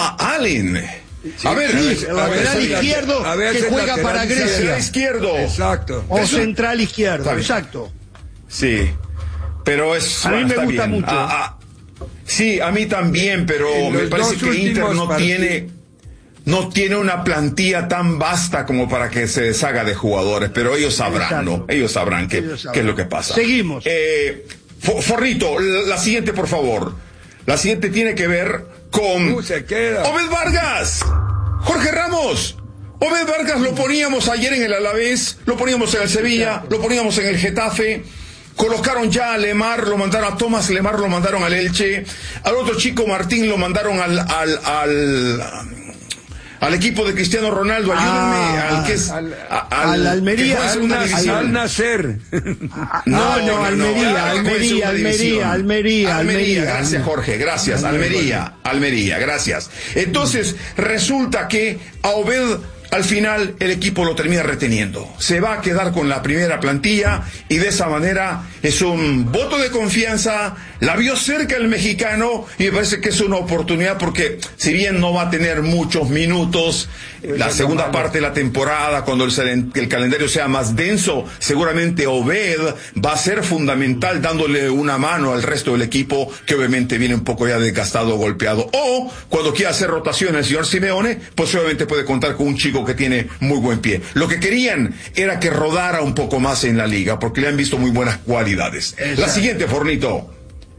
Noah Allen. Sí, a ver, el lateral izquierdo que juega para Grecia. Lateral izquierdo. Exacto. O central izquierdo, exacto. Sí, pero es... A mí me gusta bien. mucho. Sí, a mí también, pero me parece que Inter no tiene una plantilla tan vasta como para que se deshaga de jugadores, pero ellos sabrán, ¿no? Ellos sabrán qué es lo que pasa. Seguimos. Forrito, la siguiente, por favor. La siguiente tiene que ver con se queda. Obed Vargas, Jorge Ramos. Obed Vargas lo poníamos ayer en el Alavés, lo poníamos en el Sevilla, lo poníamos en el Getafe. Colocaron ya a Lemar, lo mandaron a Tomás Lemar, lo mandaron al Elche. Al otro chico Martín lo mandaron al equipo de Cristiano Ronaldo. Ayúdenme, al Almería, al Nacer. Almería. Gracias, Jorge, gracias. Almería, gracias. Entonces, resulta que a Obed, al final, el equipo lo termina reteniendo. Se va a quedar con la primera plantilla y de esa manera es un voto de confianza. La vio cerca el mexicano y me parece que es una oportunidad porque si bien no va a tener muchos minutos, la segunda parte de la temporada, cuando el calendario sea más denso, seguramente Obed va a ser fundamental dándole una mano al resto del equipo que obviamente viene un poco ya desgastado, golpeado. O cuando quiera hacer rotación el señor Simeone, pues obviamente puede contar con un chico que tiene muy buen pie. Lo que querían era que rodara un poco más en la liga, porque le han visto muy buenas cualidades. Exacto. La siguiente, Fornito.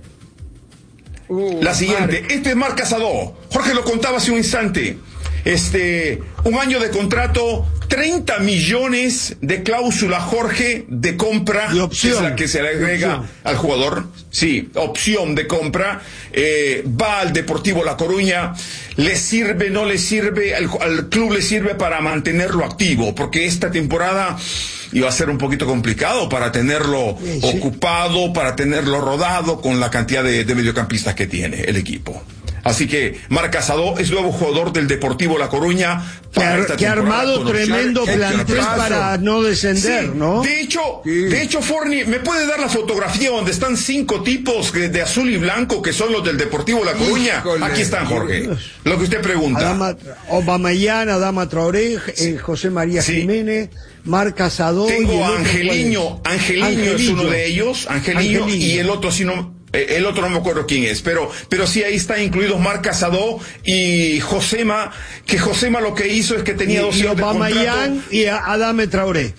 La siguiente. Este es Marc Casado. Jorge lo contaba hace un instante. Un año de contrato, 30 millones de cláusula, Jorge, de compra. Y opción. Es la que se le agrega al jugador. Sí, opción de compra. Va al Deportivo La Coruña. ¿Le sirve, no le sirve? Al club le sirve para mantenerlo activo, porque esta temporada iba a ser un poquito complicado para tenerlo ocupado, para tenerlo rodado con la cantidad de mediocampistas que tiene el equipo. Así que Marc Casado es nuevo jugador del Deportivo La Coruña. Que ha armado tremendo plantel para no descender, sí, ¿no? De hecho, Forni, ¿me puede dar la fotografía donde están 5 tipos de azul y blanco que son los del Deportivo La Coruña? Híjole. Aquí están, Jorge. Lo que usted pregunta. Aubameyang, Adama Traoré, José María Jiménez, Marc Casado. Tengo a Angeliño. Angeliño es uno de ellos. Angeliño. Y el otro, si no... El otro no me acuerdo quién es, pero sí, ahí está incluidos Marc Casado y Josema, que Josema lo que hizo es que tenía 2 años de contrato. Y Adama Traoré.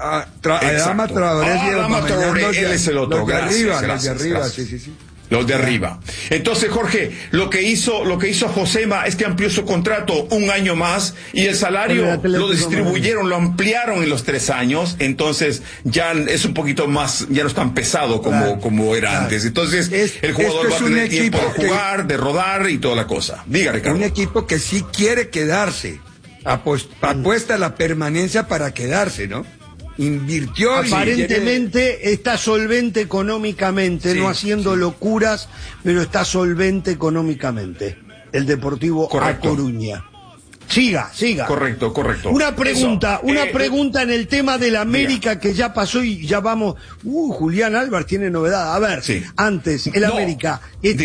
Adama Traoré, él es el otro. Los de arriba, sí. Los de arriba. Entonces, Jorge, lo que hizo Josema es que amplió su contrato 1 año más y el salario lo distribuyeron, lo ampliaron en los 3 años. Entonces, ya es un poquito más, ya no es tan pesado como era antes. Entonces, el jugador va a tener tiempo de jugar, de rodar y toda la cosa. Diga, Ricardo. Un equipo que sí quiere quedarse. Apuesta a la permanencia para quedarse, ¿no? Invirtió aparentemente está solvente económicamente, no haciendo locuras, pero está solvente económicamente el Deportivo A Coruña. Siga. Correcto. Una pregunta en el tema del América, que ya pasó y ya vamos. Julián Álvarez tiene novedad. A ver, antes, el América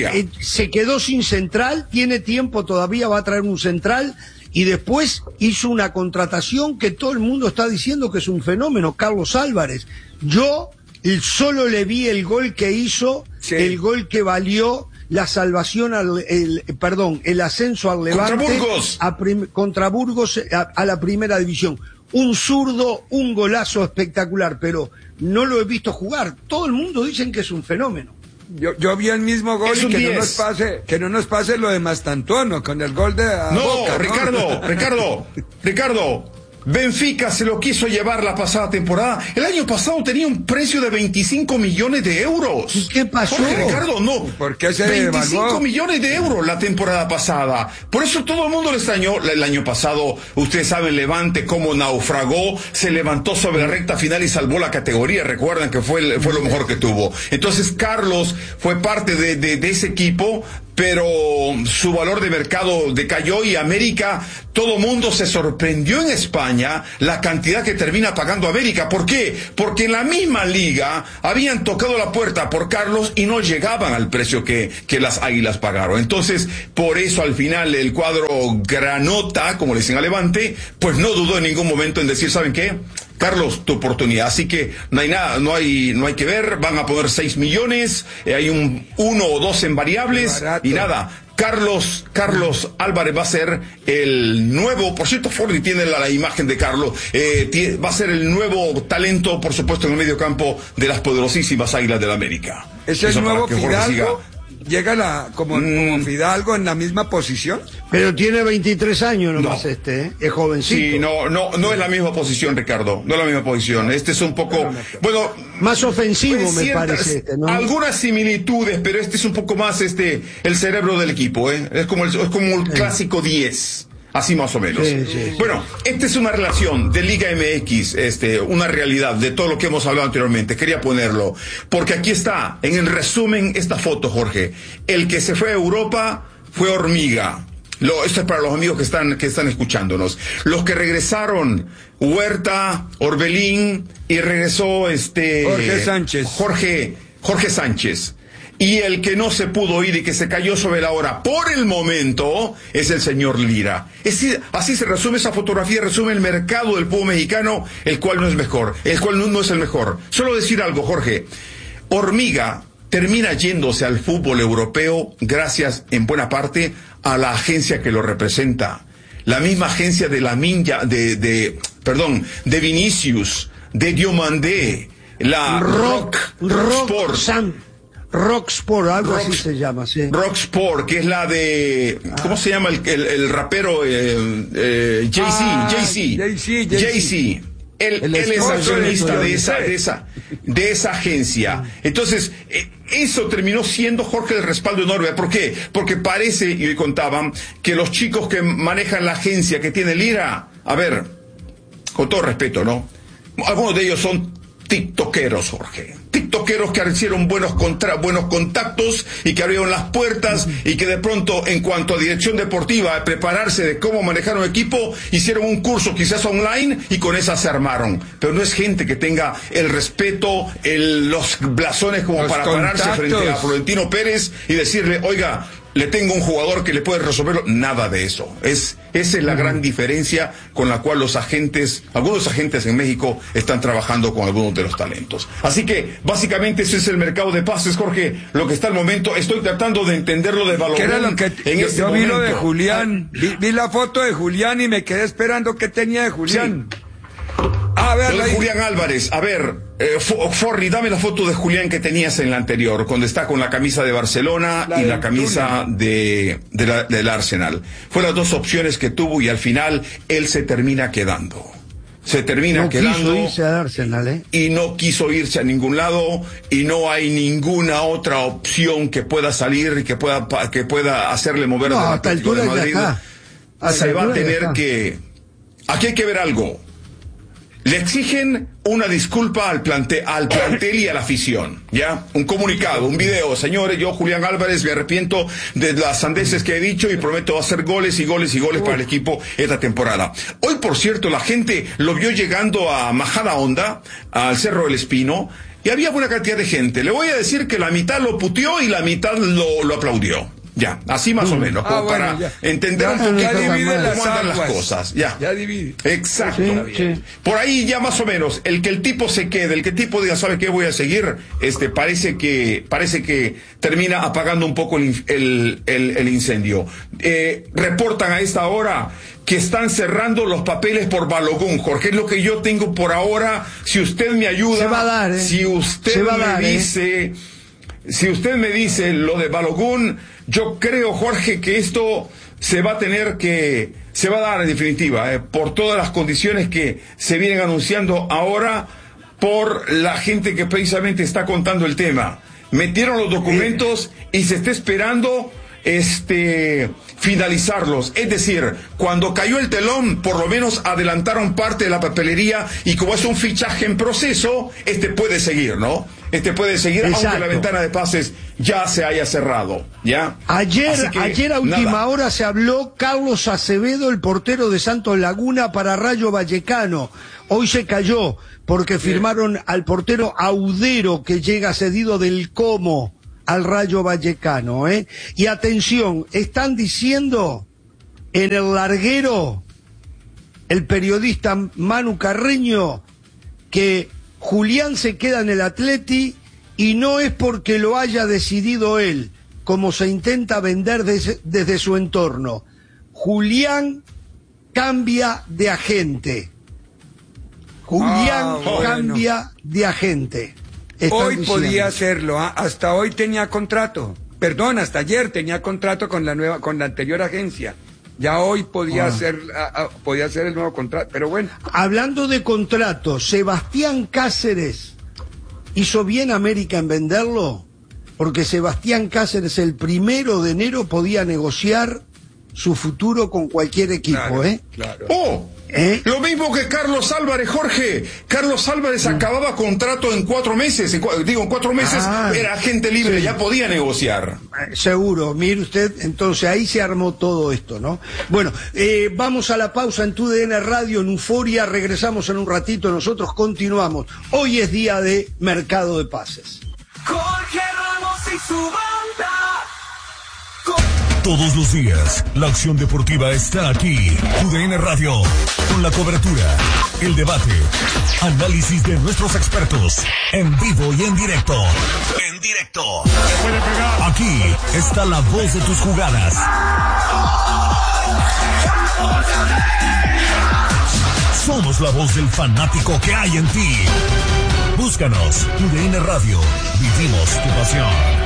se quedó sin central, tiene tiempo todavía, va a traer un central. Y después hizo una contratación que todo el mundo está diciendo que es un fenómeno, Carlos Álvarez. Yo solo le vi el gol que hizo, el gol que valió la salvación, el ascenso al Levante contra Burgos a la primera división. Un zurdo, un golazo espectacular, pero no lo he visto jugar. Todo el mundo dice que es un fenómeno. Yo vi el mismo gol y que no nos pase lo de Mastantuono con el gol de Boca, ¿no? Ricardo, Benfica se lo quiso llevar la pasada temporada. El año pasado tenía un precio de 25 millones de euros. ¿Y qué pasó? Jorge, Ricardo, no. ¿Por qué se 25 devaluó? millones de euros la temporada pasada. Por eso todo el mundo le extrañó. El año pasado, ustedes saben, Levante cómo naufragó, se levantó sobre la recta final y salvó la categoría. Recuerdan que fue lo mejor que tuvo. Entonces, Carlos fue parte de ese equipo, pero su valor de mercado decayó y América, todo mundo se sorprendió en España la cantidad que termina pagando América. ¿Por qué? Porque en la misma liga habían tocado la puerta por Carlos y no llegaban al precio que las Águilas pagaron. Entonces, por eso al final el cuadro granota, como le dicen a Levante, pues no dudó en ningún momento en decir, ¿saben qué? Carlos, tu oportunidad. Así que no hay nada, no hay que ver. Van a poner 6 millones, hay 1 o 2 en variables y nada. Carlos Álvarez va a ser el nuevo, por cierto, Forlì tiene la imagen de Carlos, va a ser el nuevo talento, por supuesto, en el medio campo de las poderosísimas Águilas del América. ¿Es el nuevo Fidalgo? ¿Llega como Fidalgo en la misma posición? Pero tiene 23 años nomás, es jovencito. Sí, no es la misma posición, Ricardo, no es la misma posición. Este es un poco, bueno, más ofensivo me parece ¿no? Algunas similitudes, pero este es un poco más el cerebro del equipo, es como el clásico 10. Así más o menos. Sí. Bueno, esta es una relación de Liga MX, una realidad de todo lo que hemos hablado anteriormente. Quería ponerlo, porque aquí está, en el resumen, esta foto, Jorge. El que se fue a Europa fue Hormiga. Esto es para los amigos que están escuchándonos. Los que regresaron, Huerta, Orbelín, y regresó Jorge Sánchez. Y el que no se pudo ir y que se cayó sobre la hora por el momento es el señor Lira. Así se resume esa fotografía, resume el mercado del fútbol mexicano, el cual no es mejor, el cual no es el mejor. Solo decir algo, Jorge. Hormiga termina yéndose al fútbol europeo gracias, en buena parte, a la agencia que lo representa. La misma agencia de de Vinicius, de Diomandé, la Rocksport, algo así se llama, sí. Rocksport, que es la de, ¿cómo se llama el rapero? Jay-Z. Él es accionista de esa agencia. Entonces, eso terminó siendo, Jorge, el respaldo enorme. ¿Por qué? Porque parece, y hoy contaban, que los chicos que manejan la agencia que tiene Lira, a ver, con todo respeto, ¿no? Algunos de ellos son tiktokeros, Jorge. Tiktokeros que hicieron buenos contactos y que abrieron las puertas y que de pronto, en cuanto a dirección deportiva, a prepararse de cómo manejar un equipo, hicieron un curso quizás online y con esa se armaron. Pero no es gente que tenga el respeto, los blasones como para pararse frente a Florentino Pérez y decirle, oiga, le tengo un jugador que le puede resolverlo. Nada de eso. Esa es la gran diferencia con la cual algunos agentes en México están trabajando con algunos de los talentos. Así que, básicamente, ese es el mercado de pases, Jorge. Lo que está al momento, estoy tratando de entenderlo de Balogun. ¿Qué era lo que yo vi lo de Julián? Vi la foto de Julián y me quedé esperando qué tenía de Julián. Sí. A ver, Julián Álvarez, a ver, Forlì, dame la foto de Julián que tenías en la anterior, cuando está con la camisa de Barcelona y la camisa del Arsenal. Fueron las dos opciones que tuvo y al final él se termina quedando. No quiso irse al Arsenal, y no quiso irse a ningún lado y no hay ninguna otra opción que pueda salir y que pueda hacerle mover del Atlético de Madrid. Se va a tener que... Aquí hay que ver algo. Le exigen una disculpa al plantel y a la afición, ¿ya? Un comunicado, un video. Señores, yo, Julián Álvarez, me arrepiento de las sandeces que he dicho y prometo hacer goles y goles y goles para el equipo esta temporada. Hoy, por cierto, la gente lo vio llegando a Majadahonda, al Cerro del Espino, y había buena cantidad de gente. Le voy a decir que la mitad lo puteó y la mitad lo aplaudió. Ya, así más o menos, como para entender un poquito cómo andan las cosas. Ya divide. Exacto. Sí. Por ahí ya más o menos, el que el tipo se quede, el que el tipo diga, ¿sabe qué? Voy a seguir, parece que termina apagando un poco el incendio. Reportan a esta hora que están cerrando los papeles por Balogun, Jorge, es lo que yo tengo por ahora. Si usted me ayuda, se va a dar, si usted me dice lo de Balogun, yo creo, Jorge, que esto se va a dar en definitiva, por todas las condiciones que se vienen anunciando ahora por la gente que precisamente está contando el tema. Metieron los documentos y se está esperando finalizarlos. Es decir, cuando cayó el telón, por lo menos adelantaron parte de la papelería y como es un fichaje en proceso, puede seguir, ¿no? puede seguir, exacto, aunque la ventana de pases ya se haya cerrado, ¿ya? Ayer a última hora se habló Carlos Acevedo, el portero de Santos Laguna para Rayo Vallecano. Hoy se cayó porque firmaron al portero Audero, que llega cedido del Como al Rayo Vallecano, ¿eh? Y atención, están diciendo en el larguero el periodista Manu Carreño que Julián se queda en el Atleti y no es porque lo haya decidido él, como se intenta vender desde su entorno. Julián cambia de agente. Julián cambia de agente. Hoy podía hacerlo, hasta hoy tenía contrato. Perdón, hasta ayer tenía contrato con la anterior agencia. Ya hoy podía hacer el nuevo contrato, pero bueno. Hablando de contrato, Sebastián Cáceres hizo bien América en venderlo, porque Sebastián Cáceres el 1 de enero podía negociar su futuro con cualquier equipo, claro, claro. Lo mismo que Carlos Álvarez, Jorge. Carlos Álvarez acababa contrato en 4 meses. En 4 meses era agente libre, ya podía negociar. Seguro, mire usted, entonces ahí se armó todo esto, ¿no? Bueno, vamos a la pausa en TUDN Radio, en Euforia, regresamos en un ratito, nosotros continuamos. Hoy es día de mercado de pases. Jorge Ramos y su banda. Todos los días, la acción deportiva está aquí. TUDN Radio, con la cobertura, el debate, análisis de nuestros expertos, en vivo y en directo. En directo. Aquí está la voz de tus jugadas. Somos la voz del fanático que hay en ti. Búscanos, TUDN Radio. Vivimos tu pasión.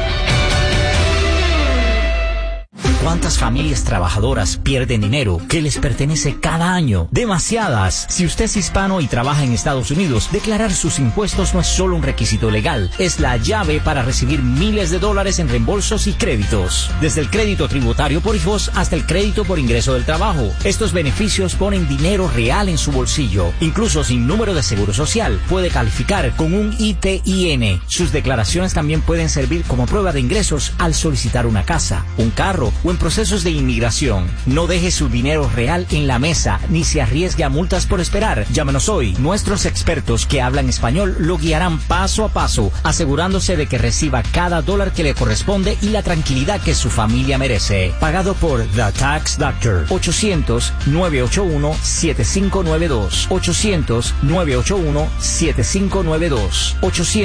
¿Cuántas familias trabajadoras pierden dinero que les pertenece cada año? Demasiadas. Si usted es hispano y trabaja en Estados Unidos, declarar sus impuestos no es solo un requisito legal, es la llave para recibir miles de dólares en reembolsos y créditos. Desde el crédito tributario por hijos hasta el crédito por ingreso del trabajo. Estos beneficios ponen dinero real en su bolsillo. Incluso sin número de seguro social, puede calificar con un ITIN. Sus declaraciones también pueden servir como prueba de ingresos al solicitar una casa, un carro o en procesos de inmigración. No deje su dinero real en la mesa, ni se arriesgue a multas por esperar. Llámenos hoy. Nuestros expertos que hablan español lo guiarán paso a paso, asegurándose de que reciba cada dólar que le corresponde y la tranquilidad que su familia merece. Pagado por The Tax Doctor. 800-981-7592. 800-981-7592.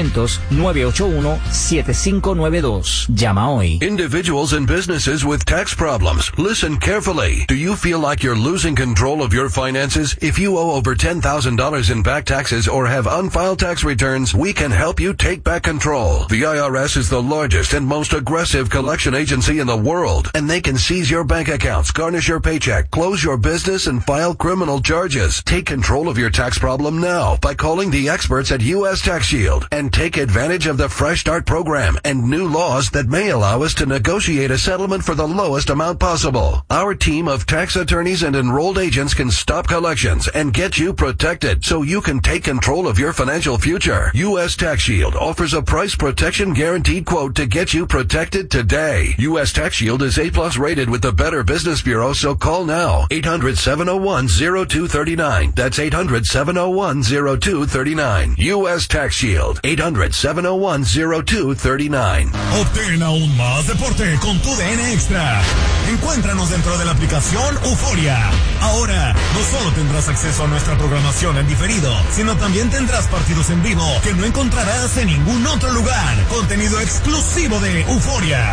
800-981-7592. Llama hoy. Individuals and businesses with tax problems. Listen carefully. Do you feel like you're losing control of your finances? If you owe over $10,000 in back taxes or have unfiled tax returns, we can help you take back control. The IRS is the largest and most aggressive collection agency in the world, and they can seize your bank accounts, garnish your paycheck, close your business, and file criminal charges. Take control of your tax problem now by calling the experts at U.S. Tax Shield and take advantage of the Fresh Start program and new laws that may allow us to negotiate a settlement for the lowest amount possible. Our team of tax attorneys and enrolled agents can stop collections and get you protected so you can take control of your financial future. U.S. Tax Shield offers a price protection guaranteed quote to get you protected today. U.S. Tax Shield is A+ rated with the Better Business Bureau, so call now. 800-701-0239. That's 800-701-0239. U.S. Tax Shield. 800-701-0239. Obtén aún más deporte con TUDN Extra. Encuéntranos dentro de la aplicación Euforia. Ahora, no solo tendrás acceso a nuestra programación en diferido, sino también tendrás partidos en vivo que no encontrarás en ningún otro lugar. Contenido exclusivo de Euforia.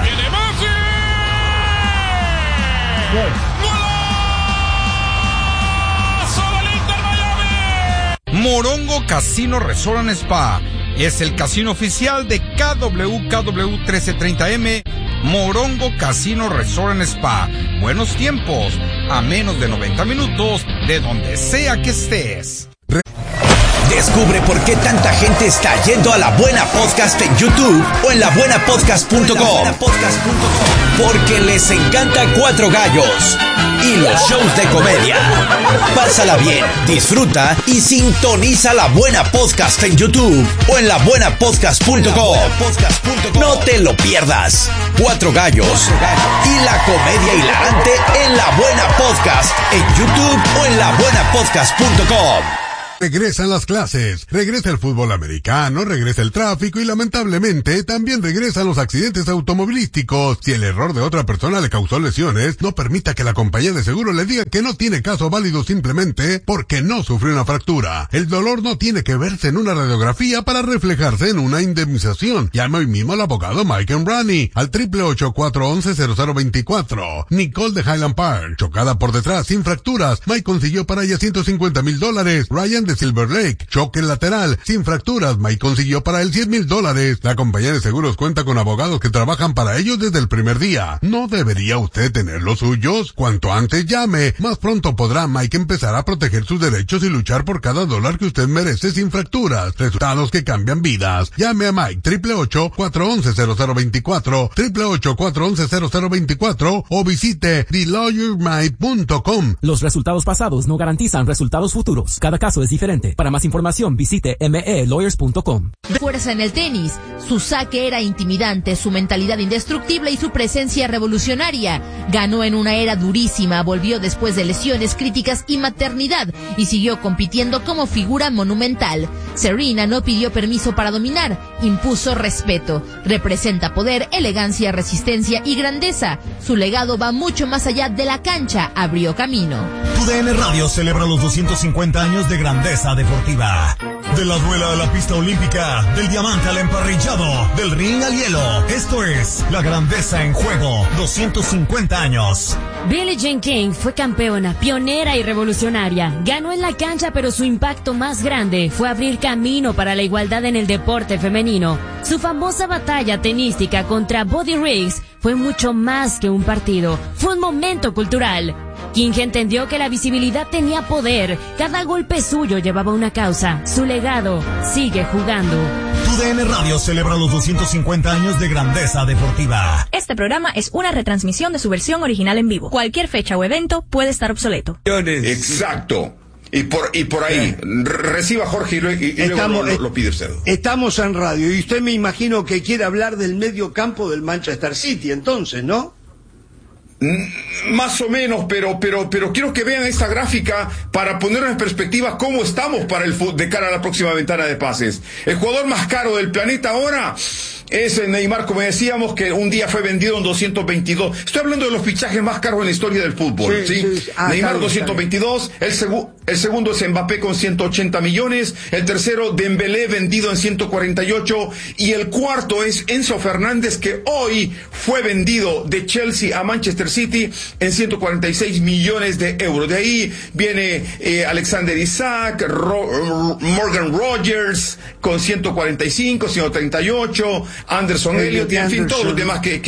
Morongo Casino Resort and Spa es el casino oficial de KWKW 1330M. Morongo Casino Resort and Spa. Buenos tiempos, a menos de 90 minutos de donde sea que estés. De Descubre por qué tanta gente está yendo a La Buena Podcast en YouTube o en labuenapodcast.com. Porque les encanta Cuatro Gallos y los shows de comedia. Pásala bien, disfruta y sintoniza La Buena Podcast en YouTube o en labuenapodcast.com. No te lo pierdas. Cuatro Gallos y la comedia hilarante en La Buena Podcast en YouTube o en labuenapodcast.com. Regresan las clases, regresa el fútbol americano, regresa el tráfico y lamentablemente también regresan los accidentes automovilísticos. Si el error de otra persona le causó lesiones, no permita que la compañía de seguro le diga que no tiene caso válido simplemente porque no sufrió una fractura. El dolor no tiene que verse en una radiografía para reflejarse en una indemnización. Llame hoy mismo al abogado Mike Embrani al 888-411-0024. Nicole de Highland Park, chocada por detrás sin fracturas. Mike consiguió para ella $150,000. Ryan de Silver Lake, choque lateral, sin fracturas, Mike consiguió para él $100,000. La compañía de seguros cuenta con abogados que trabajan para ellos desde el primer día. ¿No debería usted tener los suyos? Cuanto antes llame, más pronto podrá Mike empezar a proteger sus derechos y luchar por cada dólar que usted merece sin fracturas. Resultados que cambian vidas. Llame a Mike 888-411-0024, 888-411-0024 o visite TheLawyerMike.com. Los resultados pasados no garantizan resultados futuros. Cada caso es diferente. Para más información visite melawyers.com. Fuerza en el tenis. Su saque era intimidante, su mentalidad indestructible y su presencia revolucionaria. Ganó en una era durísima, volvió después de lesiones críticas y maternidad y siguió compitiendo como figura monumental. Serena no pidió permiso para dominar, impuso respeto. Representa poder, elegancia, resistencia y grandeza. Su legado va mucho más allá de la cancha, abrió camino. TUDN Radio celebra los 250 años de grandeza deportiva. De la duela a la pista olímpica, del diamante al emparrillado, del ring al hielo. Esto es La Grandeza en Juego, 250 años. Billie Jean King fue campeona, pionera y revolucionaria. Ganó en la cancha, pero su impacto más grande fue abrir camino para la igualdad en el deporte femenino. Su famosa batalla tenística contra Buddy Riggs fue mucho más que un partido. Fue un momento cultural. King entendió que la visibilidad tenía poder. Cada golpe suyo llevaba una causa. Su legado sigue jugando. TUDN Radio celebra los 250 años de grandeza deportiva. Este programa es una retransmisión de su versión original en vivo. Cualquier fecha o evento puede estar obsoleto. Exacto. Y por ahí, reciba Jorge y luego lo pide usted. Estamos en radio y usted me imagino que quiere hablar del medio campo del Manchester City, entonces, ¿no? Más o menos, pero quiero que vean esta gráfica para poner en perspectiva cómo estamos para el fútbol de cara a la próxima ventana de pases. El jugador más caro del planeta ahora es Neymar, como decíamos, que un día fue vendido en 222. Estoy hablando de los fichajes más caros en la historia del fútbol. ¿sí? Neymar 222, el segundo es Mbappé con 180 millones, el tercero Dembélé vendido en 148 y el cuarto es Enzo Fernández, que hoy fue vendido de Chelsea a Manchester City en 146 millones de euros. De ahí viene Alexander Isak, Morgan Rogers con 145, 138, Anderson Elliott y en fin todos los demás que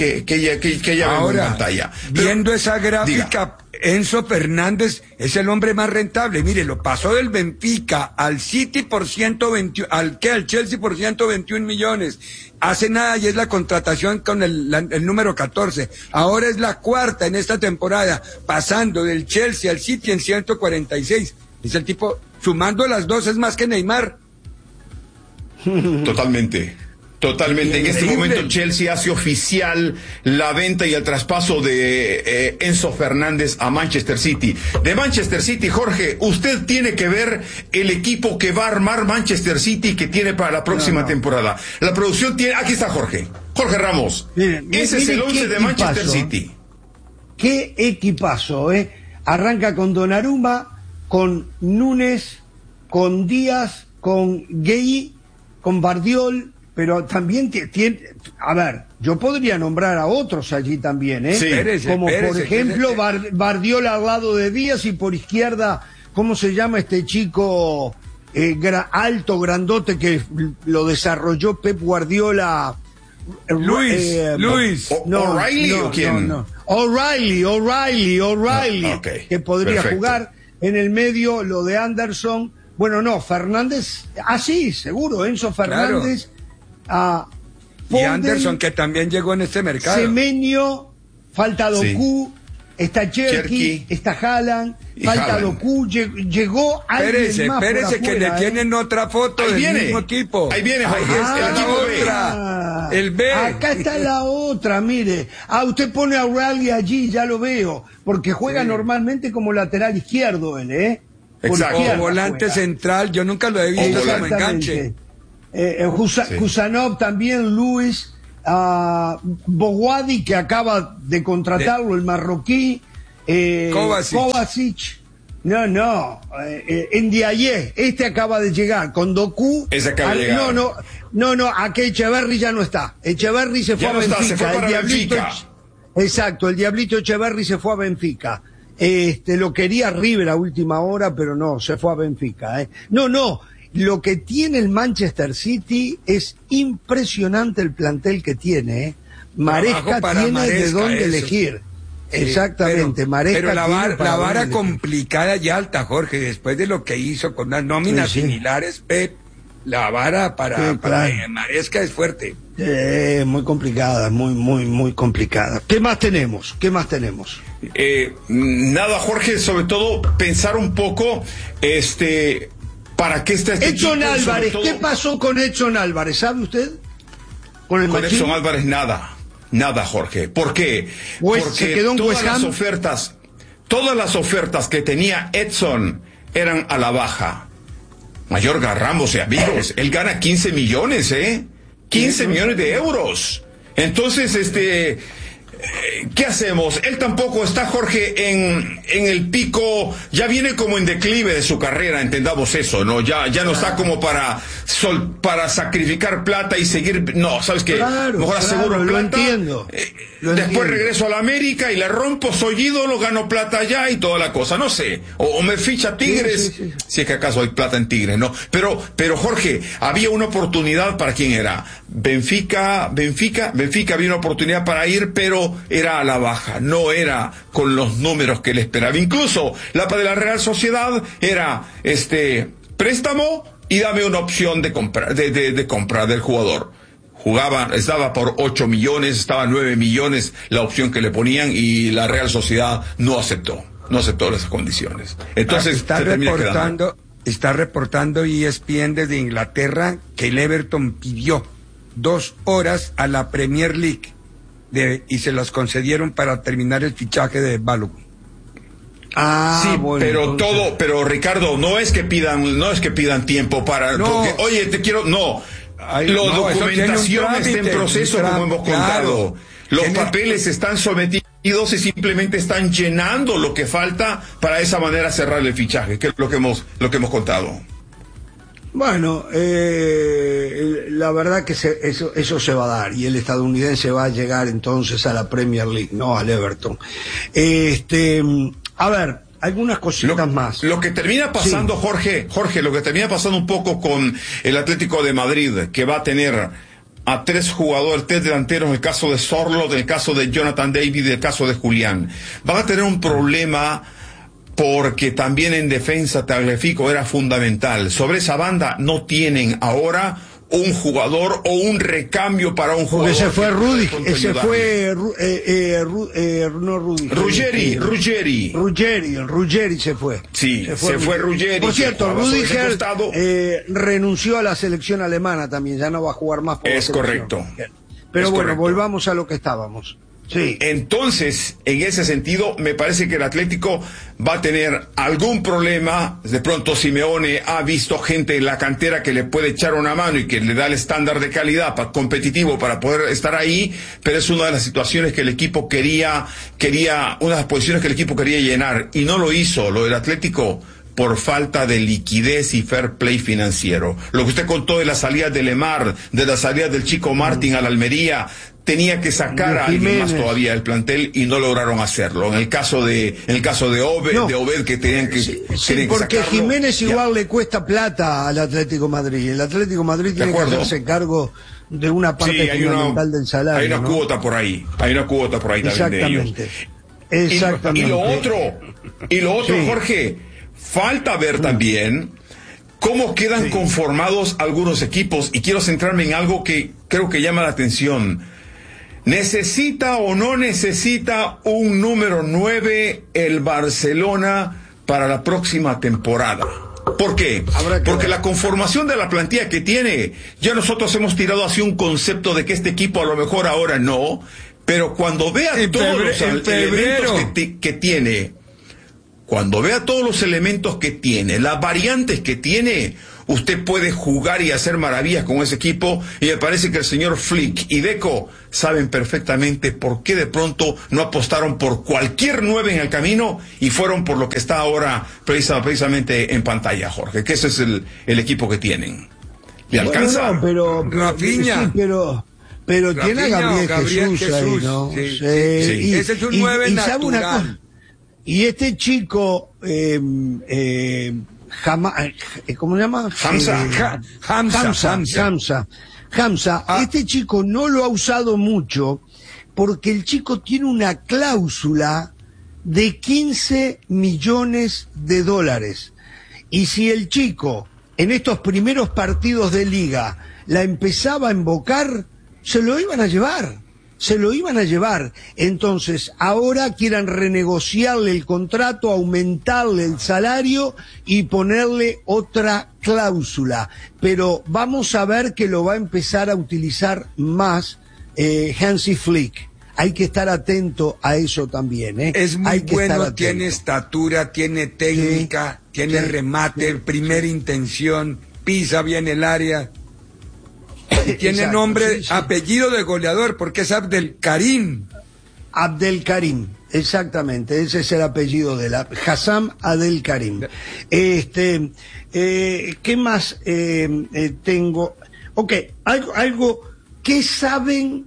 ya vemos en pantalla. Viendo esa gráfica, Enzo Fernández es el hombre más rentable. Mire, lo pasó del Benfica al City por 121, al Chelsea por 121 millones. Hace nada y es la contratación con el número 14. Ahora es la cuarta en esta temporada, pasando del Chelsea al City en 146. Es el tipo, sumando las dos, es más que Neymar. Totalmente. En este momento Chelsea hace oficial la venta y el traspaso de Enzo Fernández a Manchester City. De Manchester City, Jorge, usted tiene que ver el equipo que va a armar Manchester City que tiene para la próxima temporada. La producción tiene... Aquí está Jorge Ramos. Ese es el 11 de Manchester City. Qué equipazo, Arranca con Donnarumma, con Núñez, con Díaz, con Gueye, con Bardiol, pero también tiene, a ver, yo podría nombrar a otros allí también, Sí, como por ejemplo Bardiol al lado de Díaz y por izquierda, ¿cómo se llama este chico alto, grandote que lo desarrolló Pep Guardiola? Luis. ¿O'Reilly o quién? No. O'Reilly, Okay, que podría perfecto. jugar en el medio, lo de Anderson, Bueno, no, Fernández, sí, seguro, Enzo Fernández, y Anderson, que también llegó en este mercado. Semenyo, falta Doku, está Cherky, está Haaland, falta Doku, llegó alguien más Espérese, que le tienen otra foto del mismo equipo. Ahí viene, el B. Acá está la otra, mire. Usted pone a O'Reilly allí, ya lo veo, porque juega normalmente como lateral izquierdo él, Exacto. O volante central, yo nunca lo he visto como enganche. Husanov también, Luis, Boguadi, que acaba de contratarlo, el marroquí, Kovacic. Ndiaye, este acaba de llegar, con Doku. Ese acaba de llegar. No, aquí Echeverri ya no está. Echeverri se fue a Benfica. Se fue para Benfica. Exacto, el Diablito Echeverri se fue a Benfica. Lo quería River a última hora, pero no, se fue a Benfica. No, lo que tiene el Manchester City es impresionante el plantel que tiene. Maresca tiene de dónde elegir. Exactamente, Maresca. Pero la vara complicada y alta, Jorge, después de lo que hizo con las nóminas similares, Pep, la vara para Maresca es fuerte. Muy complicada, muy complicada. ¿Qué más tenemos? Nada, Jorge, sobre todo pensar un poco, ¿para qué está este Edson Álvarez? ¿Qué pasó con Edson Álvarez? ¿Sabe usted? Con Edson Álvarez nada, Jorge. ¿Por qué? Porque se quedó en West Ham. Todas las ofertas que tenía Edson eran a la baja. Mayorga, Ramos y amigos, él gana 15 millones, 15 millones de euros. Entonces, ¿qué hacemos? Él tampoco está, Jorge, en el pico, ya viene como en declive de su carrera, entendamos eso, ¿no? Ya no está como para sacrificar plata y seguir, no, ¿sabes qué? Mejor aseguro plata. Lo entiendo. Después regreso a la América y le rompo, soy ídolo, gano plata allá y toda la cosa, no sé. O me ficha Tigres, si es que acaso hay plata en Tigres, ¿no? Pero Jorge, había una oportunidad para quién era. Benfica había una oportunidad para ir, pero era a la baja, no era con los números que él esperaba. Incluso la de la Real Sociedad era préstamo y dame una opción de compra del jugador. Estaba por 8 millones, estaba 9 millones la opción que le ponían y la Real Sociedad no aceptó las condiciones. Entonces está reportando ESPN desde Inglaterra que el Everton pidió 2 horas a la Premier League y se las concedieron para terminar el fichaje de Balogun. Bueno, pero Ricardo, no es que pidan tiempo para, porque, oye, documentación está en proceso, como hemos contado. Los papeles están sometidos y simplemente están llenando lo que falta para de esa manera cerrar el fichaje, que es lo que hemos contado. Bueno, la verdad que eso se va a dar y el estadounidense va a llegar entonces a la Premier League, no al Everton. A ver, algunas cositas más. Lo que termina pasando, Jorge, lo que termina pasando un poco con el Atlético de Madrid, que va a tener a 3 delanteros, en el caso de Sorloth, en el caso de Jonathan David, en el caso de Julián. Van a tener un problema porque también en defensa Tagliafico era fundamental. Sobre esa banda no tienen ahora un jugador o un recambio para un jugador. Porque se fue Ruggeri se fue. Sí, se fue Ruggeri. Por cierto, Rudiger renunció a la selección alemana también, ya no va a jugar más por Es correcto. Pero bueno, volvamos a lo que estábamos. Sí. Entonces, en ese sentido, me parece que el Atlético va a tener algún problema. De pronto Simeone ha visto gente en la cantera que le puede echar una mano y que le da el estándar de calidad competitivo para poder estar ahí, pero es una de las situaciones que el equipo quería, una de las posiciones que el equipo quería llenar, y no lo hizo, lo del Atlético, por falta de liquidez y fair play financiero. Lo que usted contó de la salida de Lemar, de la salida del Chico Martín a la Almería, tenía que sacar a alguien más todavía del plantel y no lograron hacerlo. En el caso de Obed, que tenían que porque sacarlo, Jiménez igual le cuesta plata al Atlético Madrid. El Atlético Madrid tiene que hacerse cargo de una parte fundamental del salario. Hay una cuota por ahí. También de ellos. Exactamente. Y lo otro, Jorge, falta ver también ¿Cómo quedan conformados algunos equipos? Y quiero centrarme en algo que creo que llama la atención. ¿Necesita o no necesita un número 9 el Barcelona para la próxima temporada? ¿Por qué? Porque la conformación de la plantilla que tiene, ya nosotros hemos tirado hacia un concepto de que este equipo a lo mejor ahora no, pero cuando vea todos los elementos que tiene, cuando vea todos los elementos que tiene, las variantes que tiene, usted puede jugar y hacer maravillas con ese equipo, y me parece que el señor Flick y Deco saben perfectamente por qué de pronto no apostaron por cualquier 9 en el camino y fueron por lo que está ahora precisamente en pantalla, Jorge, que ese es el equipo que tienen. ¿Le alcanza? No, pero Rafinha. Sí, pero Rafinha, tiene a Gabriel Jesús ahí, ¿no? Sí. Y, ese es un 9 natural. Y este chico, ¿cómo se llama? Hamza. Este chico no lo ha usado mucho porque el chico tiene una cláusula de $15 millones. Y si el chico en estos primeros partidos de liga la empezaba a invocar, se lo iban a llevar. Entonces, ahora quieran renegociarle el contrato, aumentarle el salario y ponerle otra cláusula. Pero vamos a ver que lo va a empezar a utilizar más Hansi Flick. Hay que estar atento a eso también, ¿eh? Es muy bueno, tiene estatura, tiene técnica, tiene remate, primera intención, pisa bien el área. Y tiene nombre, apellido de goleador, porque es Abdelkarim. Abdelkarim, exactamente, ese es el apellido de Hassam Abdelkarim. ¿Qué más tengo? Ok, algo, ¿qué saben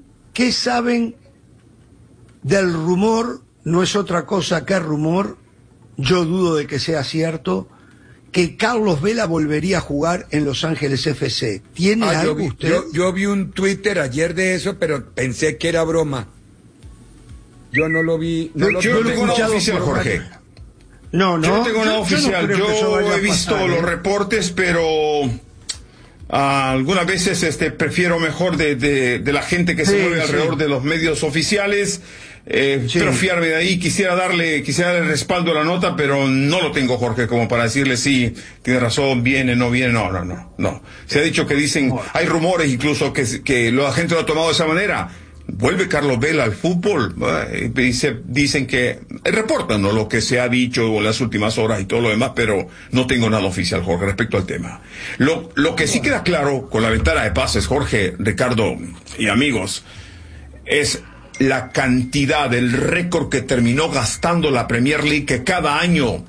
del rumor? No es otra cosa que rumor, yo dudo de que sea cierto, que Carlos Vela volvería a jugar en Los Ángeles FC. ¿Tiene algo usted? Yo vi un Twitter ayer de eso, pero pensé que era broma. Yo no lo vi. Yo no tengo nada oficial, Jorge. No. Yo no tengo nada oficial. Yo he visto los reportes, pero algunas veces prefiero mejor de la gente que se mueve alrededor de los medios oficiales. Quiero fiarme de ahí, quisiera darle respaldo a la nota, pero no lo tengo, Jorge, como para decirle sí, tiene razón, viene, no viene, no. Se ha dicho que hay rumores incluso que la gente lo ha tomado de esa manera. ¿Vuelve Carlos Vela al fútbol? Dicen que reportan, ¿no?, lo que se ha dicho en las últimas horas y todo lo demás, pero no tengo nada oficial, Jorge, respecto al tema. Lo que sí queda claro con la ventana de pases, Jorge, Ricardo y amigos, es la cantidad, el récord que terminó gastando la Premier League, que cada año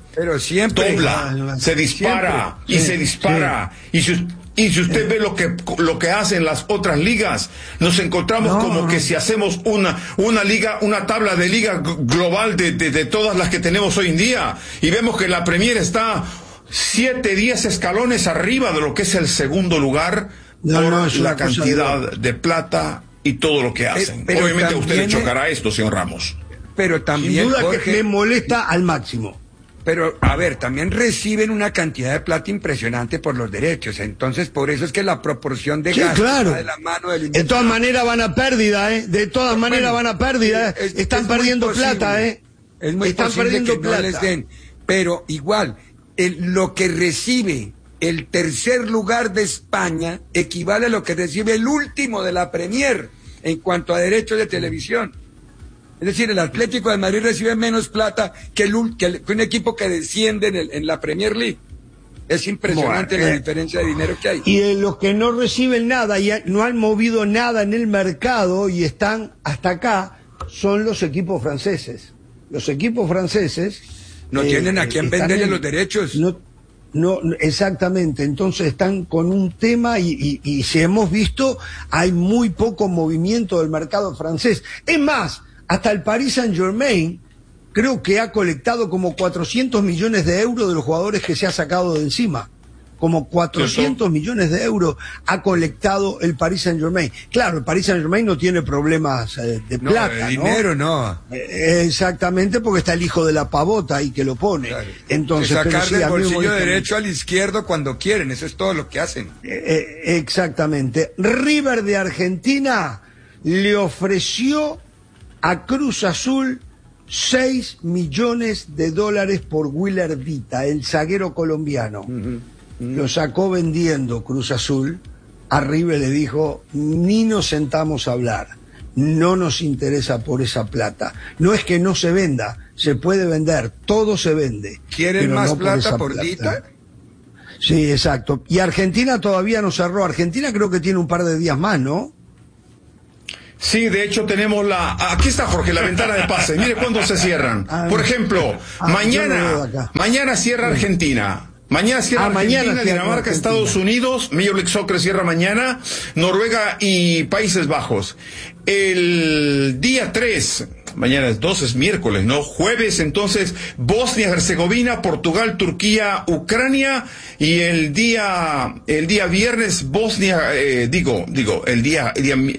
dobla, se dispara y se dispara. Y si usted ve lo que hacen las otras ligas, nos encontramos que si hacemos una liga, una tabla de liga global de todas las que tenemos hoy en día, y vemos que la Premier está 7-10 escalones arriba de lo que es el segundo lugar, por la cantidad de plata y todo lo que hacen. Obviamente a usted le chocará esto, señor Ramos. Pero también, sin duda, Jorge, que me molesta al máximo. Pero, a ver, también reciben una cantidad de plata impresionante por los derechos. Entonces, por eso es que la proporción de gasto claro, de la mano del de todas maneras van a pérdida, De todas maneras van a pérdida. Están perdiendo plata, Es muy posible que no les den. Pero igual, lo que recibe el tercer lugar de España equivale a lo que recibe el último de la Premier en cuanto a derechos de televisión. Es decir, el Atlético de Madrid recibe menos plata que un equipo que desciende en la Premier League. Es impresionante la diferencia de dinero que hay. Y los que no reciben nada y no han movido nada en el mercado y están hasta acá son los equipos franceses. Los equipos franceses no tienen a quién venderle los derechos. No, exactamente. Entonces están con un tema y si hemos visto, hay muy poco movimiento del mercado francés. Es más, hasta el Paris Saint-Germain creo que ha colectado como 400 millones de euros de los jugadores que se ha sacado de encima. como 400 millones de euros ha colectado el Paris Saint-Germain. Claro, el Paris Saint-Germain no tiene problemas de plata, de dinero, ¿no? Exactamente, porque está el hijo de la pavota ahí que lo pone. Claro. Entonces, sacar del bolsillo derecho al izquierdo cuando quieren, eso es todo lo que hacen. Exactamente. River de Argentina le ofreció a Cruz Azul $6 millones por Willer Vita, el zaguero colombiano. Lo sacó vendiendo Cruz Azul. A River le dijo, ni nos sentamos a hablar, no nos interesa por esa plata. No es que no se venda, se puede vender, todo se vende. ¿Quieren más plata por Vita? Sí, exacto. Y Argentina todavía no cerró. Argentina creo que tiene un par de días más, ¿no? Sí, de hecho tenemos aquí está Jorge, la ventana de pase. Mire cuándo se cierran. Por ejemplo, mañana cierra Argentina. Mañana cierra Argentina, Dinamarca, Estados Unidos, Major League Soccer cierra mañana, Noruega y Países Bajos. El día 3, mañana es 2, es miércoles, ¿no? Jueves, entonces, Bosnia-Herzegovina, Portugal, Turquía, Ucrania, y el día viernes, Bosnia, el día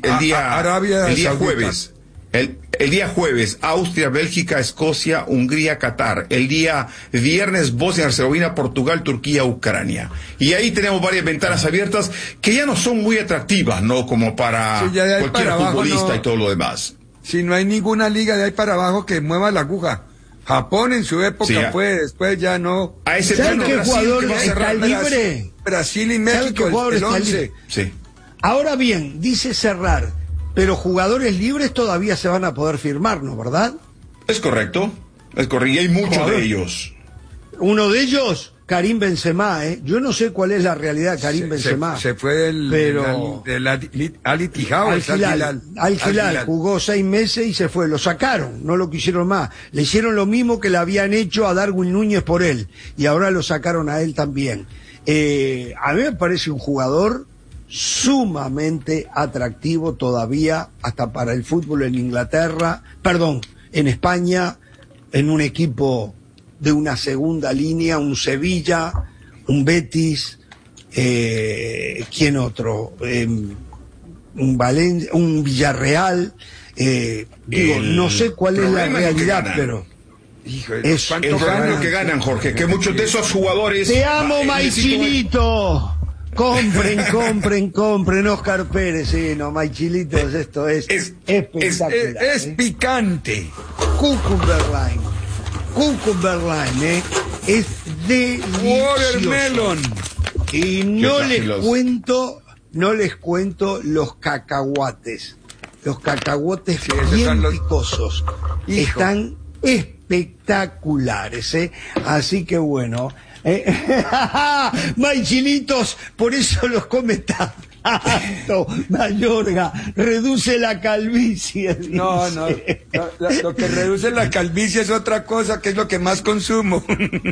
jueves. El día jueves, Austria, Bélgica, Escocia, Hungría, Qatar. El día viernes, Bosnia, Herzegovina, Portugal, Turquía, Ucrania. Y ahí tenemos varias ventanas abiertas que ya no son muy atractivas, ¿no? Como para cualquier futbolista y todo lo demás. Si no hay ninguna liga de ahí para abajo que mueva la aguja. Japón en su época fue, después ya no. A ese ¿saben qué jugador está libre? Brasil y México, el 11. Sí. Ahora bien, dice cerrar, pero jugadores libres todavía se van a poder firmar, ¿no? ¿Verdad? Es correcto, y hay muchos de ellos. Uno de ellos, Karim Benzema, Yo no sé cuál es la realidad de Karim Benzema. Se fue del Al Ittihad, Al Hilal, jugó 6 meses y se fue, lo sacaron, no lo quisieron más. Le hicieron lo mismo que le habían hecho a Darwin Núñez por él, y ahora lo sacaron a él también. A mí me parece un jugador sumamente atractivo todavía, hasta para el fútbol en España, en un equipo de una segunda línea, un Sevilla, un Betis, ¿quién otro? Un Villarreal, no sé cuál es la realidad, pero es lo que ganan, Jorge, que muchos de esos jugadores... ¡Te amo, Maichilito! Compren Oscar Pérez, sí, no, Maichilitos, esto es espectacular. Es picante. Cucumber Line, es delicioso. Watermelon. Y no les cuento los cacahuates. Los cacahuates bien picosos. Están espectaculares, Así que bueno... Maichilitos, por eso los come tanto. Mayorga, reduce la calvicie. Dice. No, lo que reduce la calvicie es otra cosa, que es lo que más consumo.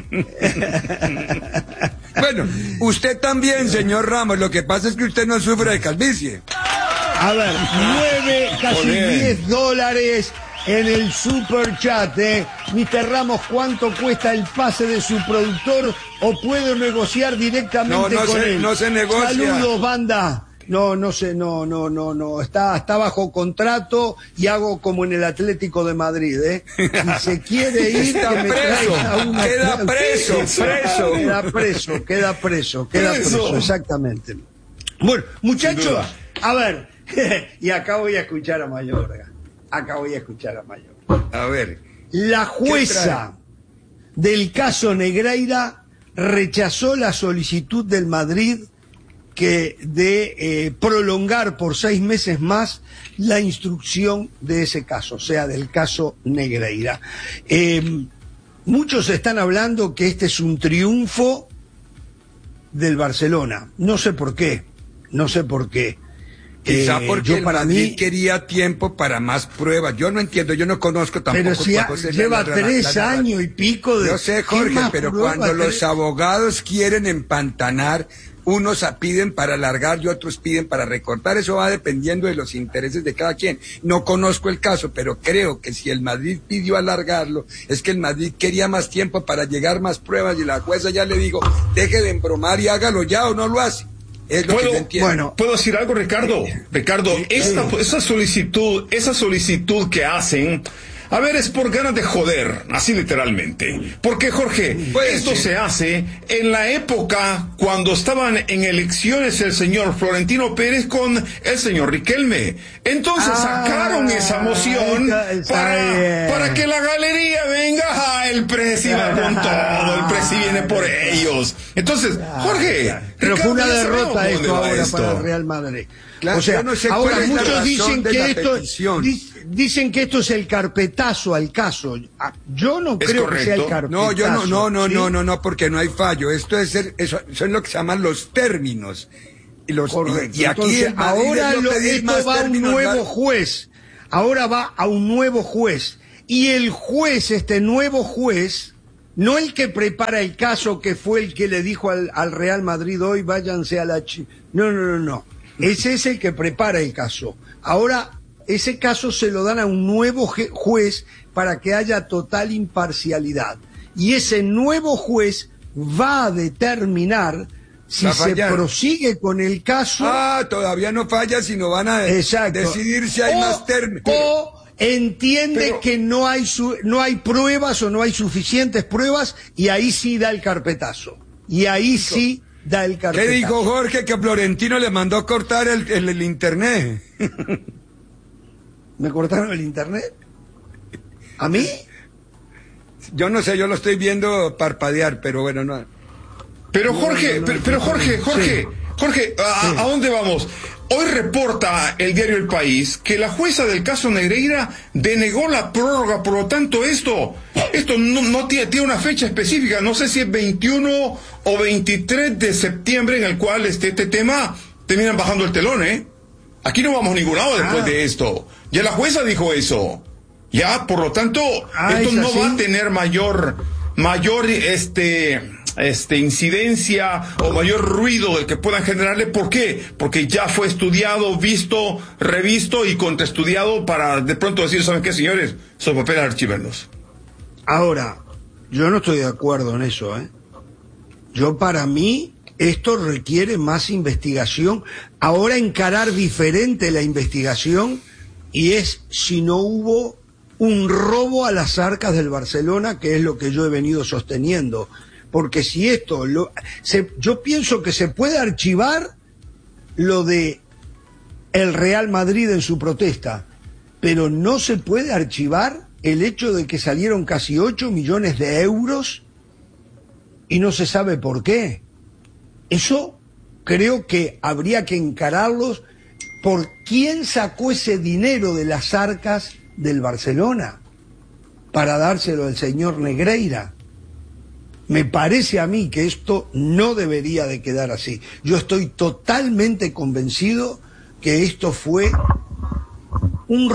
Bueno, usted también, señor Ramos, lo que pasa es que usted no sufre de calvicie. A ver, 9, casi $10 en el super chat, Mr. Ramos, ¿cuánto cuesta el pase de su productor o puedo negociar directamente con él? No se negocia. Saludos, banda. No sé, no. Está bajo contrato y hago como en el Atlético de Madrid, Si se quiere ir, está que me preso. Queda preso. Queda preso, exactamente. Bueno, muchachos, a ver, y acá voy a escuchar a Mayorga. A ver. La jueza del caso Negreira rechazó la solicitud del Madrid de prolongar por 6 meses más la instrucción de ese caso, o sea, del caso Negreira. Muchos están hablando que este es un triunfo del Barcelona. No sé por qué. Quizá porque el Madrid quería tiempo para más pruebas. Yo no entiendo, yo no conozco tampoco. Pero si lleva 3 años y pico de... Yo sé, Jorge, pero cuando los abogados quieren empantanar unos piden para alargar y otros piden para recortar. Eso va dependiendo de los intereses de cada quien. No conozco el caso, pero creo que si el Madrid pidió alargarlo, es que el Madrid quería más tiempo para llegar más pruebas y la jueza ya le digo, deje de embromar y hágalo ya o no lo hace. Es lo que yo entiendo. Bueno, ¿puedo decir algo, Ricardo? Ricardo, esa solicitud que hacen, a ver, es por ganas de joder, así literalmente. Porque, Jorge, esto se hace en la época cuando estaban en elecciones el señor Florentino Pérez con el señor Riquelme. Entonces sacaron esa moción para que la galería venga, el presi va con todo, el presi viene por ellos. Entonces, Jorge, pero fue una derrota esto ahora para el Real Madrid. Claro, o sea, no sé, ahora muchos dicen que esto es el carpetazo al caso. Yo no creo que sea el carpetazo. No, porque no hay fallo. Esto es son lo que se llaman los términos. Y aquí ahora esto va a un nuevo juez. Ahora va a un nuevo juez. Y el juez, este nuevo juez, no el que prepara el caso, que fue el que le dijo al Real Madrid hoy, váyanse a la No. Ese es el que prepara el caso. Ahora, ese caso se lo dan a un nuevo juez para que haya total imparcialidad. Y ese nuevo juez va a determinar si se prosigue con el caso. Todavía no falla, sino van a decidir si hay más términos. O entiende que no hay pruebas o no hay suficientes pruebas, y ahí sí da el carpetazo. Y ahí sí da el carpetazo. ¿Qué dijo Jorge? Que Florentino le mandó cortar el internet. ¿Me cortaron el internet? ¿A mí? Yo no sé, yo lo estoy viendo parpadear, pero bueno, no. Pero Jorge, Jorge, ¿a dónde vamos? Hoy reporta el diario El País que la jueza del caso Negreira denegó la prórroga, por lo tanto esto no tiene una fecha específica, no sé si es 21 o 23 de septiembre en el cual este tema terminan bajando el telón, Aquí no vamos a ningún lado después de esto. Ya la jueza dijo eso. Ya, por lo tanto, esto no va a tener mayor incidencia o mayor ruido del que puedan generarle. ¿Por qué? Porque ya fue estudiado, visto, revisto y contraestudiado para de pronto decir, ¿saben qué, señores? Son papeles archivarlos. Ahora, yo no estoy de acuerdo en eso, para mí, esto requiere más investigación. Ahora encarar diferente la investigación, y es si no hubo un robo a las arcas del Barcelona, que es lo que yo he venido sosteniendo. Porque si esto, yo pienso que se puede archivar lo de el Real Madrid en su protesta, pero no se puede archivar el hecho de que salieron casi 8 millones de euros y no se sabe por qué. Eso creo que habría que encararlos por quién sacó ese dinero de las arcas del Barcelona para dárselo al señor Negreira. Me parece a mí que esto no debería de quedar así. Yo estoy totalmente convencido que esto fue un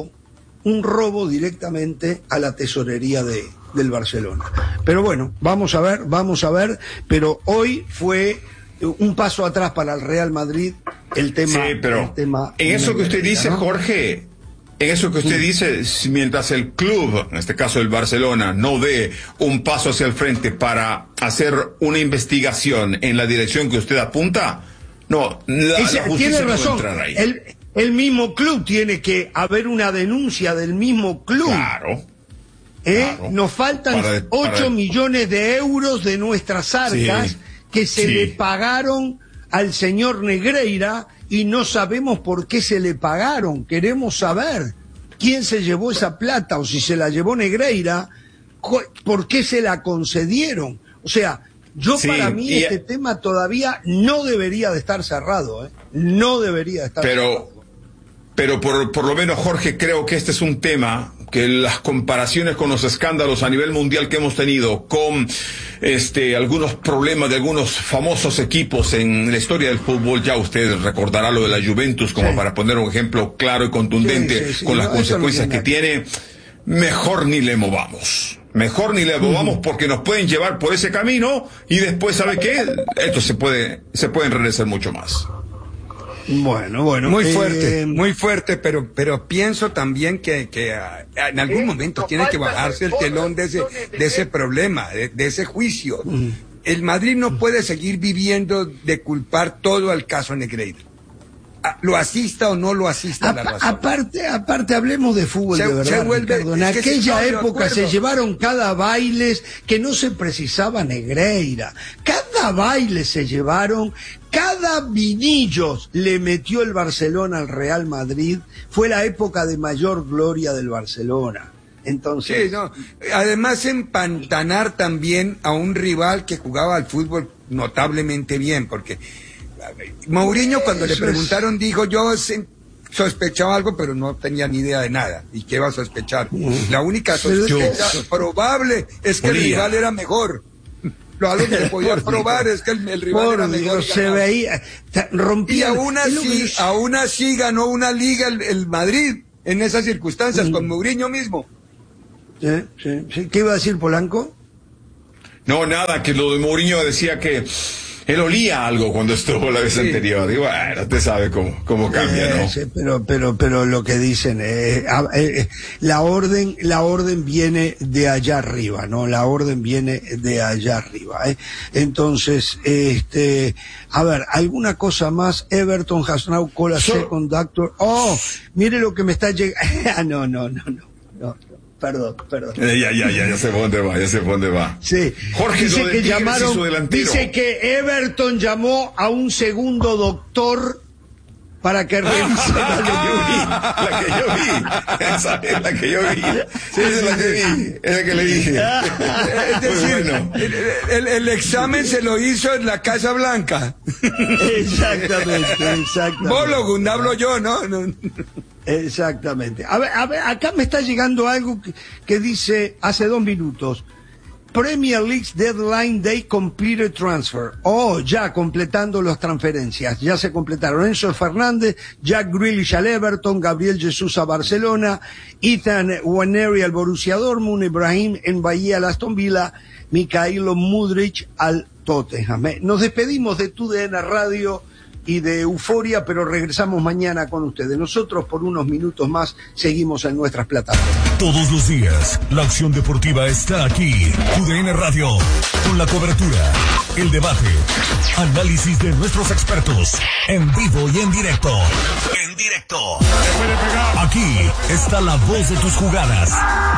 robo directamente a la tesorería del Barcelona. Pero bueno, vamos a ver, pero hoy fue un paso atrás para el Real Madrid el tema. Sí, pero en eso que usted dice, ¿no, Jorge? En eso que usted dice, mientras el club, en este caso el Barcelona, no dé un paso hacia el frente para hacer una investigación en la dirección que usted apunta, la justicia tiene no razón. puede entrar ahí. El mismo club tiene que haber una denuncia del mismo club. Claro. Nos faltan 8 millones de euros de nuestras arcas que se le pagaron al señor Negreira, y no sabemos por qué se le pagaron. Queremos saber quién se llevó esa plata, o si se la llevó Negreira, por qué se la concedieron. O sea, para mí este tema todavía no debería de estar cerrado, no debería de estar cerrado. Pero por lo menos, Jorge, creo que este es un tema que las comparaciones con los escándalos a nivel mundial que hemos tenido, con algunos problemas de algunos famosos equipos en la historia del fútbol, ya usted recordará lo de la Juventus como para poner un ejemplo claro y contundente con las consecuencias que tiene, mejor ni le movamos. Mejor ni le movamos porque nos pueden llevar por ese camino y después, ¿sabe qué? Esto se puede enredecer mucho más. Bueno. Muy fuerte, pero pienso también que en algún momento tiene que bajarse el telón de ese problema, de ese juicio. El Madrid no puede seguir viviendo de culpar todo al caso Negreira. Lo asista o no lo asista la razón. Aparte hablemos de fútbol de verdad, Ricardo. En aquella época se llevaron cada bailes que no se precisaba Negreira. Cada baile se llevaron, cada vinillos le metió el Barcelona al Real Madrid. Fue la época de mayor gloria del Barcelona. Entonces, sí, no. Además empantanar también a un rival que jugaba al fútbol notablemente bien, porque Mourinho, cuando le preguntaron, dijo: yo sospechaba algo, pero no tenía ni idea de nada. ¿Y qué va a sospechar? La única sospecha probable es que el rival era mejor. Lo algo que podía probar es que el rival era mejor. Se veía, rompía. Y aún así ganó una liga el Madrid en esas circunstancias, con Mourinho mismo. Sí. ¿Qué iba a decir Polanco? No, nada, que lo de Mourinho decía que él olía algo cuando estuvo la vez anterior. Y bueno, usted sabe cómo cambia, ¿no? Sí, pero lo que dicen la orden viene de allá arriba, ¿no? La orden viene de allá arriba, Entonces, a ver, ¿alguna cosa más? Everton has now called a second doctor. Oh, mire lo que me está llegando. No. Perdón. Ya sé por dónde va. Sí. Jorge, dice que Everton llamó a un segundo doctor para que revise la que yo vi. Esa es la que yo vi. Sí, esa es la que vi. Es la que le dije. Es decir, el examen se lo hizo en la Casa Blanca. Exactamente. Bologun, hablo yo, ¿no? Exactamente. A ver, acá me está llegando algo que dice hace 2 minutos. Premier League's Deadline Day Completed Transfer. Ya completando las transferencias. Ya se completaron. Enzo Fernández, Jack Grealish al Everton, Gabriel Jesús a Barcelona, Ethan Nwaneri al Borussia Dortmund, Ibrahim Mbaye al Aston Villa, Mikhailo Mudryk al Tottenham. Nos despedimos de TUDN Radio y de Euforia, pero regresamos mañana con ustedes. Nosotros por unos minutos más seguimos en nuestras plataformas. Todos los días, la acción deportiva está aquí. TUDN Radio, con la cobertura, el debate, análisis de nuestros expertos, en vivo y en directo. Aquí está la voz de tus jugadas.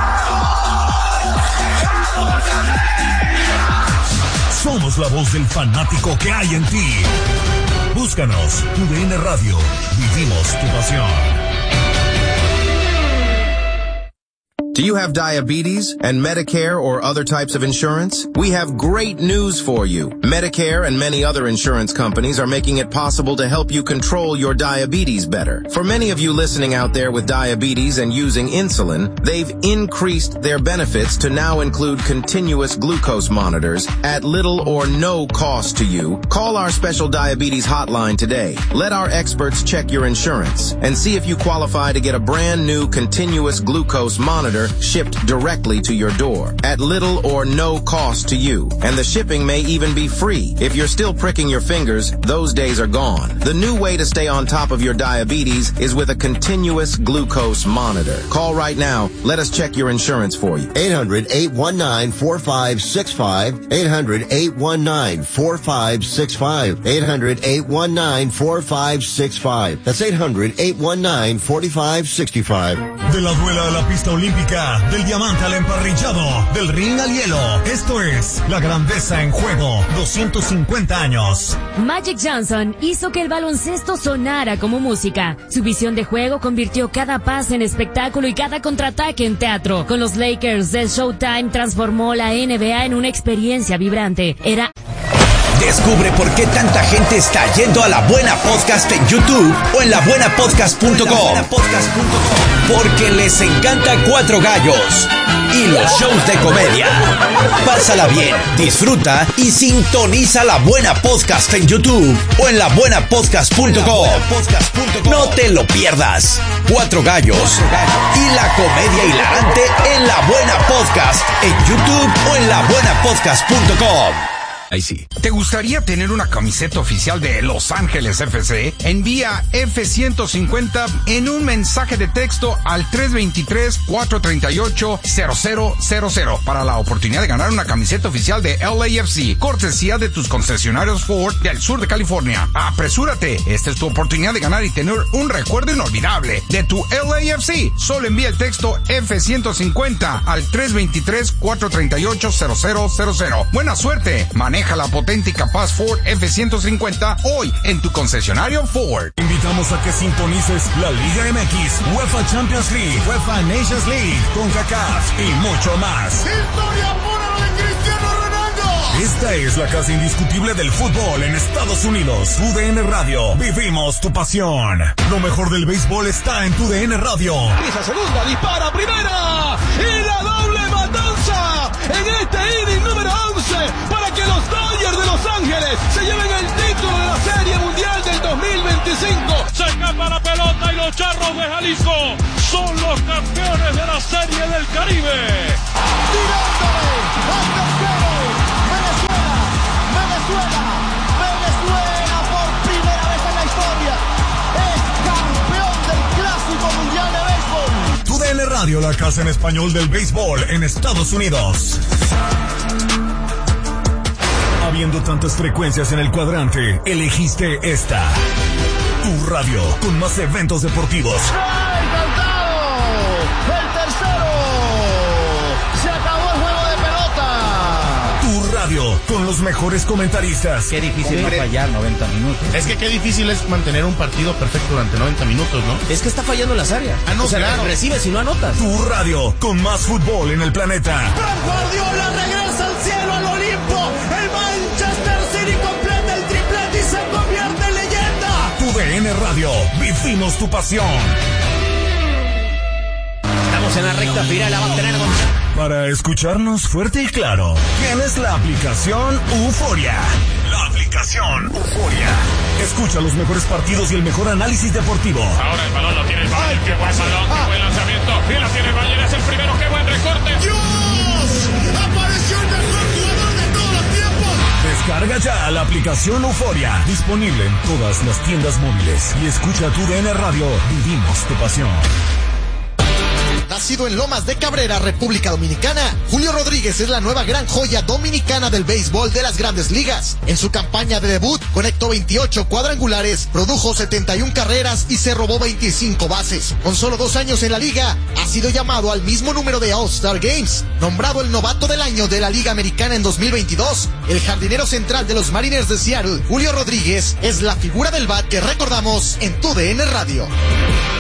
Somos la voz del fanático que hay en ti. Búscanos, TUDN Radio. Vivimos tu pasión. Do you have diabetes and Medicare or other types of insurance? We have great news for you. Medicare and many other insurance companies are making it possible to help you control your diabetes better. For many of you listening out there with diabetes and using insulin, they've increased their benefits to now include continuous glucose monitors at little or no cost to you. Call our special diabetes hotline today. Let our experts check your insurance and see if you qualify to get a brand new continuous glucose monitor shipped directly to your door at little or no cost to you. And the shipping may even be free. If you're still pricking your fingers, those days are gone. The new way to stay on top of your diabetes is with a continuous glucose monitor. Call right now. Let us check your insurance for you. 800-819-4565. 800-819-4565. 800-819-4565. That's 800-819-4565. De la duela a la pista olímpica, del diamante al emparrillado, del ring al hielo. Esto es la grandeza en juego. 250 años. Magic Johnson hizo que el baloncesto sonara como música. Su visión de juego convirtió cada pase en espectáculo y cada contraataque en teatro. Con los Lakers de Showtime transformó la NBA en una experiencia vibrante. Era Descubre por qué tanta gente está yendo a La Buena Podcast en YouTube o en labuenapodcast.com. Porque les encanta Cuatro Gallos y los shows de comedia. Pásala bien, disfruta y sintoniza La Buena Podcast en YouTube o en labuenapodcast.com. No te lo pierdas. Cuatro Gallos y la comedia hilarante en La Buena Podcast en YouTube o en labuenapodcast.com. Ahí sí. ¿Te gustaría tener una camiseta oficial de Los Ángeles FC? Envía F-150 en un mensaje de texto al 323-438-0000 para la oportunidad de ganar una camiseta oficial de LAFC, cortesía de tus concesionarios Ford del sur de California. ¡Apresúrate! Esta es tu oportunidad de ganar y tener un recuerdo inolvidable de tu LAFC. Solo envía el texto F-150 al 323-438-0000. ¡Buena suerte! Maneja la potente y capaz Ford F-150 hoy en tu concesionario Ford. Invitamos a que sintonices la Liga MX, UEFA Champions League, UEFA Nations League, CONCACAF y mucho más. ¡Historia pura de Cristiano Ronaldo! Esta es la casa indiscutible del fútbol en Estados Unidos. TUDN Radio. Vivimos tu pasión. Lo mejor del béisbol está en TUDN Radio. Esa segunda, dispara primera y la doble matanza en este inning número 11 para que los Dodgers de Los Ángeles se lleven el título de la Serie Mundial del 2025. Se escapa la pelota y los Charros de Jalisco son los campeones de la Serie del Caribe. Tirándole al tercero, Venezuela por primera vez en la historia es campeón del Clásico Mundial de Béisbol. TUDN Radio, la casa en español del béisbol en Estados Unidos. Habiendo tantas frecuencias en el cuadrante, elegiste esta. Tu radio, con más eventos deportivos. ¡Ay, cantado! ¡El tercero! ¡Se acabó el juego de pelota! Tu radio, con los mejores comentaristas. Qué difícil no fallar 90 minutos. Es que qué difícil es mantener un partido perfecto durante 90 minutos, ¿no? Es que está fallando las áreas. No, o sea, claro. recibes y no anotas. Tu radio, con más fútbol en el planeta. Pep Guardiola regresa al cielo, al Olimpo. El Manchester City completa el triplete y se convierte en leyenda. TUDN Radio, vivimos tu pasión. Estamos en la recta final, la va a tener Para escucharnos fuerte y claro, tienes la aplicación Euforia. La aplicación Euforia. Escucha los mejores partidos y el mejor análisis deportivo. Ahora el balón lo tiene el Bayern. ¡Qué buen balón! ¡Qué buen lanzamiento! ¡Y la tiene el Bayern! ¡Es el primero! ¡Qué buen recorte! ¡Dios! ¡Apareció el mejor jugador de todos los tiempos! Descarga ya la aplicación Euforia. Disponible en todas las tiendas móviles. Y escucha TUDN Radio. Vivimos tu pasión. Nacido en Lomas de Cabrera, República Dominicana, Julio Rodríguez es la nueva gran joya dominicana del béisbol de las Grandes Ligas. En su campaña de debut, conectó 28 cuadrangulares, produjo 71 carreras y se robó 25 bases. Con solo 2 años en la liga, ha sido llamado al mismo número de All-Star Games. Nombrado el novato del año de la Liga Americana en 2022, el jardinero central de los Mariners de Seattle, Julio Rodríguez, es la figura del bat que recordamos en TUDN Radio.